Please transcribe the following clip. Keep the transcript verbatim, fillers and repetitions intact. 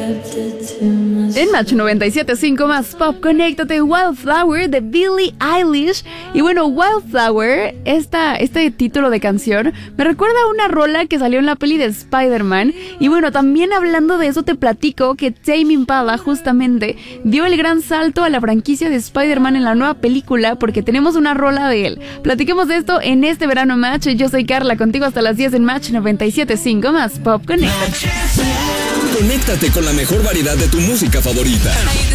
En Match noventa y siete punto cinco más pop, conéctate, Wildflower de Billie Eilish. Y bueno, Wildflower, esta, este título de canción me recuerda a una rola que salió en la peli de Spider-Man. Y bueno, también hablando de eso te platico que Tame Impala justamente dio el gran salto a la franquicia de Spider-Man en la nueva película porque tenemos una rola de él. Platiquemos de esto en este verano Match. Yo soy Carla, contigo hasta las diez en Match noventa y siete punto cinco más pop, conéctate. Conéctate con la mejor variedad de tu música favorita.